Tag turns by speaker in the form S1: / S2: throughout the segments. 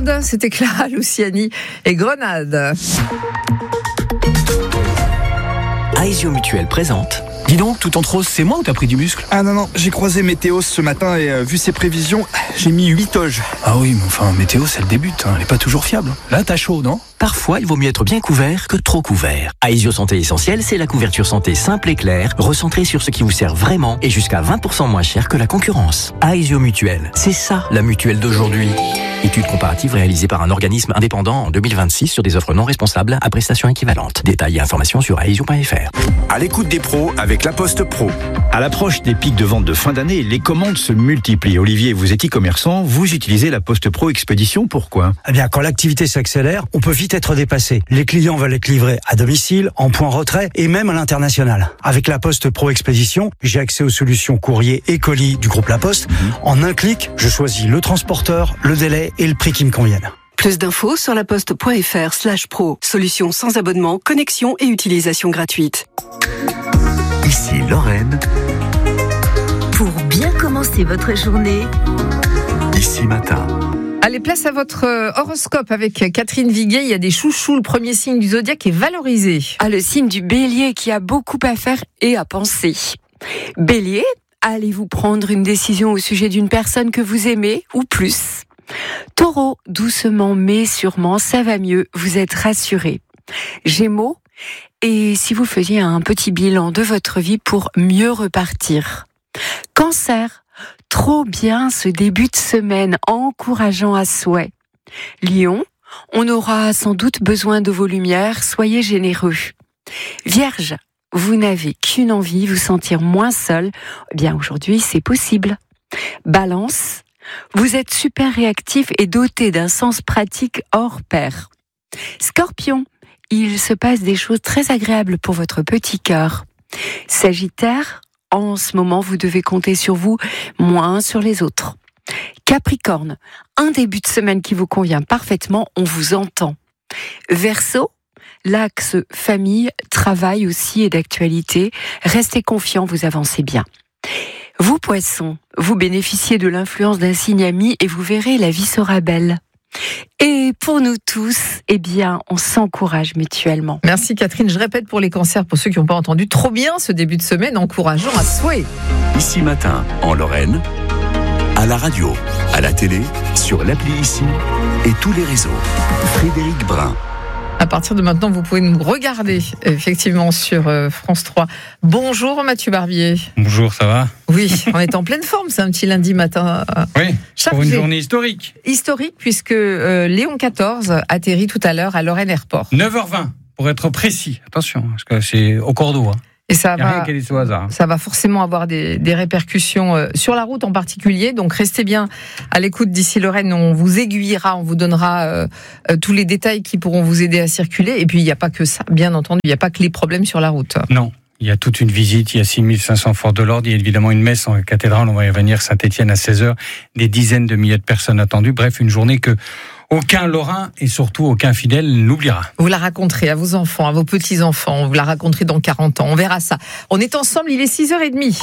S1: Garde, c'était Clara Luciani et Grenade.
S2: Aesio Mutuelle présente. Dis donc, tout en rose, c'est moi ou t'as pris du muscle?
S3: Ah non, j'ai croisé Météo ce matin et vu ses prévisions, j'ai mis 8 toges.
S2: Ah oui, mais enfin, Météo, c'est le début, elle est pas toujours fiable. Là, t'as chaud, non? Parfois, il vaut mieux être bien couvert que trop couvert. Aesio Santé Essentielle, c'est la couverture santé simple et claire, recentrée sur ce qui vous sert vraiment et jusqu'à 20% moins cher que la concurrence. Aesio Mutuelle, c'est ça, la mutuelle d'aujourd'hui. Étude comparative réalisée par un organisme indépendant en 2026 sur des offres non responsables à prestations équivalentes. Détails et informations sur aesio.fr.
S4: À l'écoute des pros avec La Poste Pro.
S5: À l'approche des pics de vente de fin d'année, les commandes se multiplient. Olivier, vous êtes e-commerçant, vous utilisez La Poste Pro Expédition, pourquoi?
S6: Eh bien, quand l'activité s'accélère, on peut vite être dépassé. Les clients veulent être livrés à domicile, en point retrait et même à l'international. Avec La Poste Pro Expédition, j'ai accès aux solutions courrier et colis du groupe La Poste. En un clic, je choisis le transporteur, le délai et le prix qui me conviennent.
S7: Plus d'infos sur laposte.fr/pro. Solution sans abonnement, connexion et utilisation gratuite.
S2: Ici Lorraine.
S8: Pour bien commencer votre journée.
S2: Ici Matin.
S1: Allez, place à votre horoscope avec Catherine Viguet. Il y a des chouchous. Le premier signe du zodiaque est valorisé.
S9: Le signe du Bélier qui a beaucoup à faire et à penser. Bélier, allez-vous prendre une décision au sujet d'une personne que vous aimez ou plus? Taureau, doucement mais sûrement, ça va mieux, vous êtes rassuré. Gémeaux, et si vous faisiez un petit bilan de votre vie pour mieux repartir? Cancer, trop bien ce début de semaine, encourageant à souhait. Lion, on aura sans doute besoin de vos lumières, soyez généreux. Vierge, vous n'avez qu'une envie, vous sentir moins seul. Eh bien aujourd'hui, c'est possible. Balance, vous êtes super réactif et doté d'un sens pratique hors pair. Scorpion, il se passe des choses très agréables pour votre petit cœur. Sagittaire, en ce moment, vous devez compter sur vous, moins sur les autres. Capricorne, un début de semaine qui vous convient parfaitement, on vous entend. Verseau, l'axe famille, travail aussi est d'actualité. Restez confiants, vous avancez bien. Vous, Poissons, vous bénéficiez de l'influence d'un signe ami et vous verrez, la vie sera belle. Et pour nous tous, eh bien, on s'encourage mutuellement.
S1: Merci Catherine. Je répète pour les cancers, pour ceux qui n'ont pas entendu, trop bien ce début de semaine, encourageant à souhait.
S4: Ici Matin, en Lorraine, à la radio, à la télé, sur l'appli Ici et tous les réseaux. Frédéric Brun.
S1: À partir de maintenant, vous pouvez nous regarder effectivement sur France 3. Bonjour Mathieu Barbier.
S10: Bonjour, ça va?
S1: Oui, on est en pleine forme, c'est un petit lundi matin.
S10: Oui, pour une journée historique.
S1: Historique puisque Léon XIV atterrit tout à l'heure à Lorraine Airport.
S10: 9h20, pour être précis. Attention, parce que c'est au cordeau.
S1: Et ça va forcément avoir des répercussions sur la route en particulier. Donc restez bien à l'écoute d'ici Lorraine. On vous aiguillera, on vous donnera tous les détails qui pourront vous aider à circuler. Et puis il n'y a pas que ça, bien entendu. Il n'y a pas que les problèmes sur la route.
S10: Non, il y a toute une visite. Il y a 6500 forces de l'ordre. Il y a évidemment une messe en cathédrale. On va y revenir, Saint-Étienne à 16h. Des dizaines de milliers de personnes attendues. Bref, une journée que aucun Lorrain et surtout aucun fidèle n'oubliera.
S1: Vous la raconterez à vos enfants, à vos petits-enfants. Vous la raconterez dans 40 ans. On verra ça. On est ensemble, il est 6h30.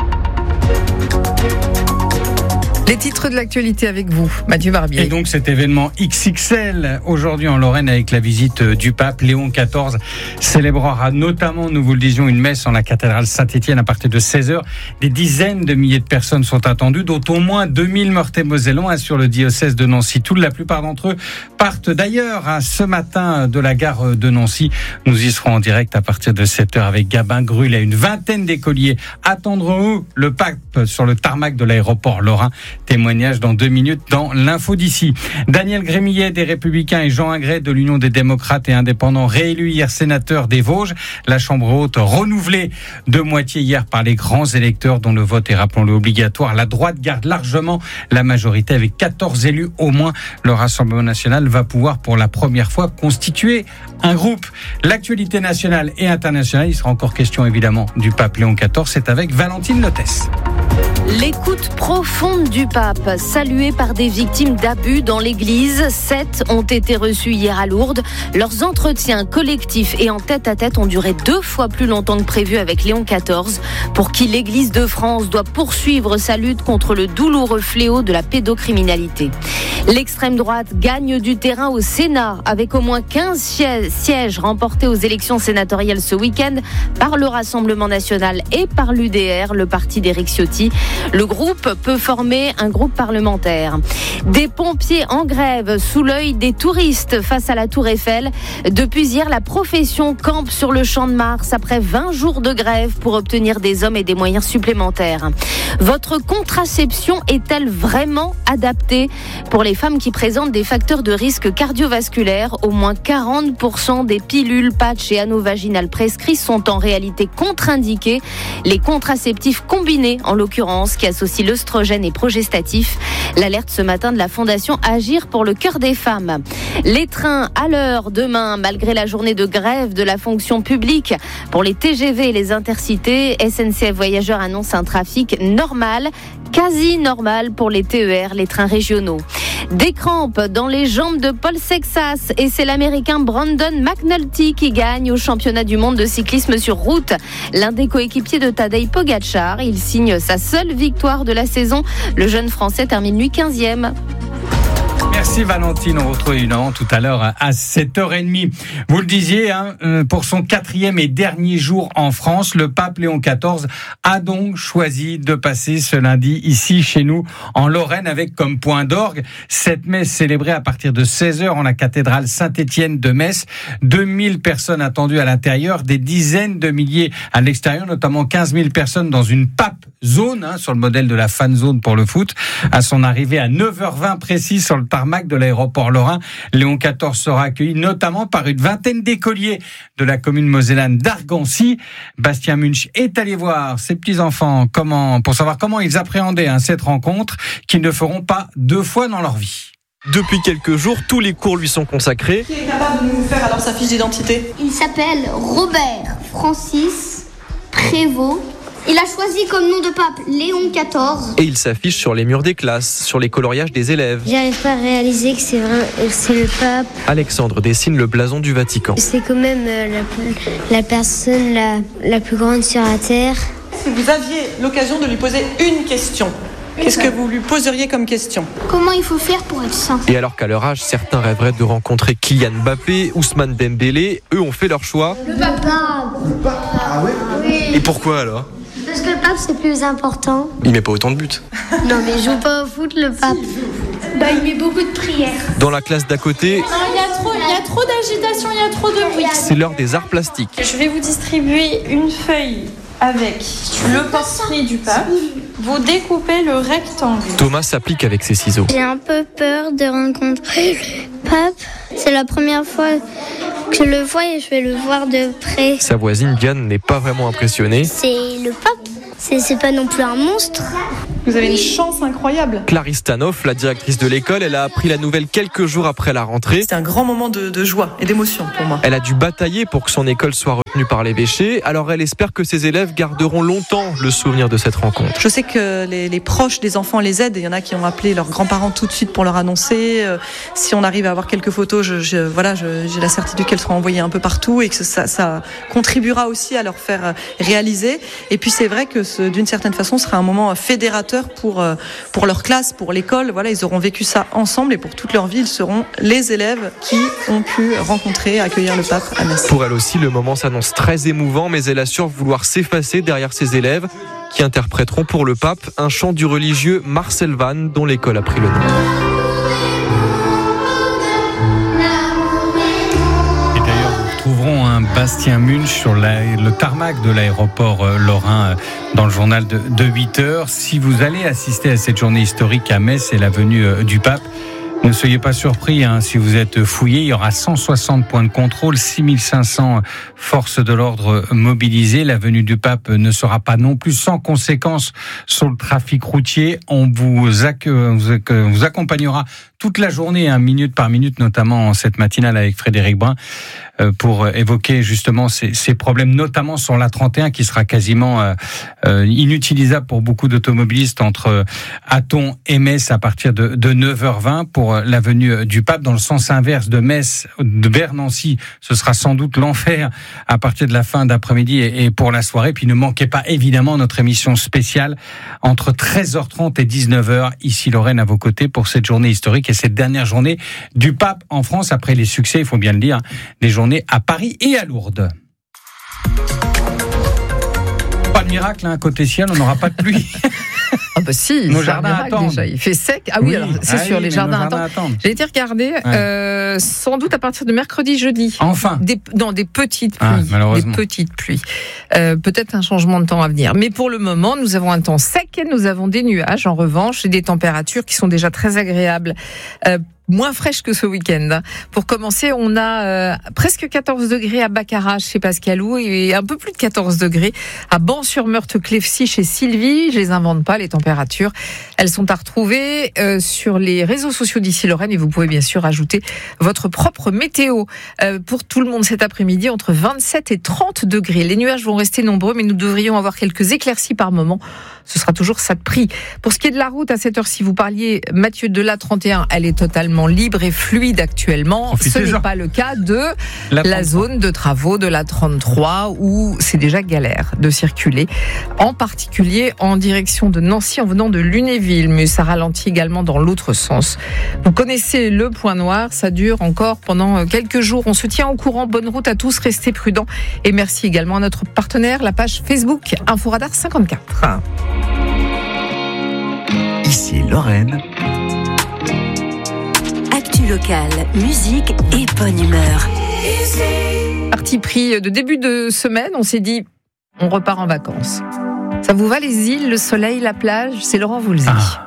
S1: Les titres de l'actualité avec vous, Mathieu Barbier.
S10: Et donc cet événement XXL aujourd'hui en Lorraine avec la visite du pape Léon XIV célébrera notamment, nous vous le disions, une messe en la cathédrale Saint-Étienne à partir de 16h. Des dizaines de milliers de personnes sont attendues, dont au moins 2000 Meurthe-et-Mosellans sur le diocèse de Nancy. La plupart d'entre eux partent d'ailleurs ce matin de la gare de Nancy. Nous y serons en direct à partir de 7h avec Gabin Grul et une vingtaine d'écoliers attendront le pape sur le tarmac de l'aéroport lorrain. Témoignage dans 2 minutes dans l'info d'ici. Daniel Grémillet des Républicains et Jean Agré de l'Union des démocrates et indépendants réélus hier sénateurs des Vosges. La Chambre haute renouvelée de moitié hier par les grands électeurs dont le vote est, rappelons-le, obligatoire. La droite garde largement la majorité avec 14 élus au moins. Le Rassemblement national va pouvoir pour la première fois constituer un groupe. L'actualité nationale et internationale, il sera encore question évidemment du pape Léon XIV. C'est avec Valentine Lotès.
S8: L'écoute profonde du pape, salué par des victimes d'abus dans l'église. 7 ont été reçus hier à Lourdes. Leurs entretiens collectifs et en tête-à-tête ont duré 2 fois plus longtemps que prévu avec Léon XIV, pour qui l'église de France doit poursuivre sa lutte contre le douloureux fléau de la pédocriminalité. L'extrême droite gagne du terrain au Sénat avec au moins 15 sièges remportés aux élections sénatoriales ce week-end par le Rassemblement national et par l'UDR, le parti d'Éric Ciotti. Le groupe peut former un groupe parlementaire. Des pompiers en grève sous l'œil des touristes face à la Tour Eiffel. Depuis hier, la profession campe sur le Champ de Mars après 20 jours de grève pour obtenir des hommes et des moyens supplémentaires. Votre contraception est-elle vraiment adaptée pour les femmes qui présentent des facteurs de risque cardiovasculaire? Au moins 40% des pilules, patchs et anneaux vaginales prescrits sont en réalité contre-indiqués. Les contraceptifs combinés, en l'occurrence, qui associent l'œstrogène et progestatif. L'alerte ce matin de la Fondation Agir pour le cœur des femmes. Les trains à l'heure demain, malgré la journée de grève de la fonction publique. Pour les TGV et les intercités, SNCF Voyageurs annonce un trafic normal, quasi normal pour les TER, les trains régionaux. Des crampes dans les jambes de Paul Sexas et c'est l'Américain Brandon McNulty qui gagne au championnat du monde de cyclisme sur route. L'un des coéquipiers de Tadej Pogačar, il signe sa seule victoire de la saison. Le jeune Français termine lui 15e.
S10: Merci Valentine, on retrouve évidemment tout à l'heure à 7h30. Vous le disiez, pour son 4e et dernier jour en France, le pape Léon XIV a donc choisi de passer ce lundi ici chez nous en Lorraine avec comme point d'orgue cette messe célébrée à partir de 16h en la cathédrale Saint-Étienne de Metz. 2000 personnes attendues à l'intérieur, des dizaines de milliers à l'extérieur, notamment 15 000 personnes dans une pape zone, sur le modèle de la fan zone pour le foot. À son arrivée à 9h20 précis sur le tarmac de l'aéroport lorrain, Léon XIV sera accueilli notamment par une vingtaine d'écoliers de la commune mosellane d'Argancy. Bastien Munch est allé voir ses petits-enfants pour savoir comment ils appréhendaient cette rencontre qu'ils ne feront pas 2 fois dans leur vie.
S11: Depuis quelques jours, tous les cours lui sont consacrés.
S12: Qui est capable de nous faire alors sa fiche d'identité ?
S13: Il s'appelle Robert Francis Prévost. Il a choisi comme nom de pape Léon XIV.
S11: Et il s'affiche sur les murs des classes, sur les coloriages des élèves.
S14: J'arrive pas à réaliser que c'est le pape.
S11: Alexandre dessine le blason du Vatican.
S14: C'est quand même la personne la plus grande sur la terre.
S12: Si vous aviez l'occasion de lui poser une question, qu'est-ce que vous lui poseriez comme question ?
S13: Comment il faut faire pour être saint ?
S11: Et alors qu'à leur âge, certains rêveraient de rencontrer Kylian Mbappé, Ousmane Dembélé, eux ont fait leur choix.
S13: Le pape.
S11: Ah ouais ? Oui. Et pourquoi alors ?
S14: Parce que le pape c'est plus important.
S11: Il met pas autant de buts.
S14: Non mais il joue pas au foot le pape.
S13: Il met beaucoup de prières.
S11: Dans la classe d'à côté,
S15: il y a trop d'agitation, il y a trop de bruit.
S11: C'est l'heure des arts plastiques.
S15: Je vais vous distribuer une feuille avec le portrait du pape. Vous découpez le rectangle.
S11: Thomas s'applique avec ses ciseaux.
S14: J'ai un peu peur de rencontrer le pape. C'est la première fois que je le vois et je vais le voir de près.
S11: Sa voisine Diane n'est pas vraiment impressionnée.
S14: C'est le pape. C'est pas non plus un monstre.
S12: Vous avez une chance incroyable.
S11: Clarisse Stanoff, la directrice de l'école, elle a appris la nouvelle quelques jours après la rentrée.
S12: C'était un grand moment de joie et d'émotion pour moi.
S11: Elle a dû batailler pour que son école soit retenue par l'évêché. Alors elle espère que ses élèves garderont longtemps le souvenir de cette rencontre.
S12: Je sais que les proches des enfants les aident. Il y en a qui ont appelé leurs grands-parents tout de suite pour leur annoncer. Si on arrive à avoir quelques photos, j'ai la certitude qu'elles seront envoyées un peu partout et que ça contribuera aussi à leur faire réaliser. Et puis c'est vrai que d'une certaine façon, ce sera un moment fédérateur pour leur classe, pour l'école. Voilà, ils auront vécu ça ensemble et pour toute leur vie, ils seront les élèves qui ont pu rencontrer, accueillir le pape à Metz.
S11: Pour elle aussi, le moment s'annonce très émouvant, mais elle assure vouloir s'effacer derrière ses élèves qui interpréteront pour le pape un chant du religieux Marcel Vann, dont l'école a pris le nom.
S10: Trouverons un Bastien Munch sur le tarmac de l'aéroport lorrain dans le journal de 8h. Si vous allez assister à cette journée historique à Metz et la venue du pape, ne soyez pas surpris, si vous êtes fouillé. Il y aura 160 points de contrôle, 6500 forces de l'ordre mobilisées. La venue du pape ne sera pas non plus sans conséquences sur le trafic routier. On vous accompagnera toute la journée, minute par minute, notamment cette matinale avec Frédéric Brun, pour évoquer justement ces problèmes, notamment sur l'A31 qui sera quasiment inutilisable pour beaucoup d'automobilistes entre Hatton et Metz à partir de 9h20 pour pour l'avenue du Pape, dans le sens inverse de Metz, vers Nancy. Ce sera sans doute l'enfer à partir de la fin d'après-midi et pour la soirée. Puis ne manquez pas évidemment notre émission spéciale entre 13h30 et 19h. Ici Lorraine à vos côtés pour cette journée historique et cette dernière journée du Pape en France, après les succès, il faut bien le dire, des journées à Paris et à Lourdes. Pas de miracle, côté ciel, on n'aura pas de pluie.
S1: Ah bah si,
S10: nos jardins attendent.
S1: Déjà. Il fait sec. Ah oui, alors c'est sûr, les jardins attendent. J'ai été regarder, sans doute à partir de mercredi, jeudi.
S10: Enfin.
S1: Des petites pluies.
S10: Malheureusement.
S1: Des petites pluies. Peut-être un changement de temps à venir. Mais pour le moment, nous avons un temps sec et nous avons des nuages, en revanche, et des températures qui sont déjà très agréables. Moins fraîche que ce week-end. Pour commencer, on a presque 14 degrés à Baccarat chez Pascalou et un peu plus de 14 degrés à Ban-sur-Meurthe-Clefcy chez Sylvie. Je les invente pas, les températures. Elles sont à retrouver sur les réseaux sociaux d'Ici Lorraine et vous pouvez bien sûr ajouter votre propre météo. Pour tout le monde cet après-midi, entre 27 et 30 degrés. Les nuages vont rester nombreux, mais nous devrions avoir quelques éclaircies par moment. Ce sera toujours ça de prix. Pour ce qui est de la route, à cette heure-ci, vous parliez, Mathieu, de l'A31, elle est totalement libre et fluide actuellement. Ce n'est pas le cas de la zone de travaux de l'A33 où c'est déjà galère de circuler, en particulier en direction de Nancy en venant de Lunéville, mais ça ralentit également dans l'autre sens. Vous connaissez le point noir, ça dure encore pendant quelques jours. On se tient au courant. Bonne route à tous, restez prudents et merci également à notre partenaire, la page Facebook Inforadar 54.
S4: Ici Lorraine.
S7: Actu locale, musique et bonne humeur.
S1: Parti pris de début de semaine, on s'est dit, on repart en vacances. Ça vous va les îles, le soleil, la plage ? C'est Laurent Voulzy.